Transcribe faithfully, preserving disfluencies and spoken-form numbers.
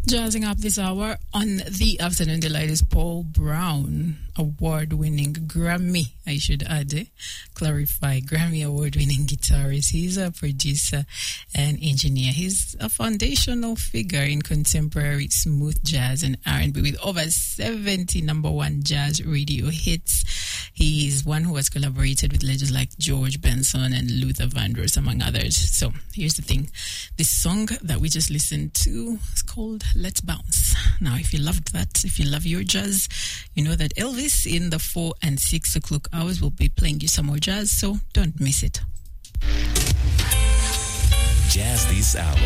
Jazzing up this hour on the Afternoon Delight is Paul Brown, award-winning Grammy, I should add, eh? clarify, Grammy award-winning guitarist. He's a producer and engineer. He's a foundational figure in contemporary smooth jazz and R and B with over seventy number one jazz radio hits. He's one who has collaborated with legends like George Benson and Luther Vandross, among others. So here's the thing. This song that we just listened to is called Let's Bounce. Now, if you loved that, if you love your jazz, you know that Elvis in the four and six o'clock hours will be playing you some more jazz, so don't miss it. Jazz this hour